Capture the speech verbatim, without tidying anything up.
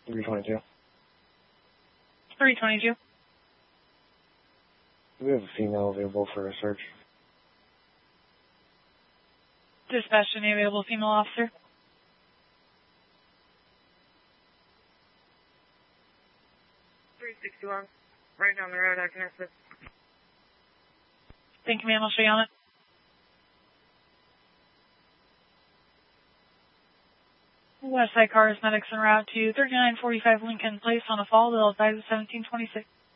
three twenty-two. three twenty-two. Do we have a female available for a search? Dispatch any available female officer. three sixty-one. Right down the road, I can assist. Thank you, ma'am. I'll show you on it. Westside Cars Medics en route to thirty-nine forty-five Lincoln Place on a fall bill of seventeen twenty-six.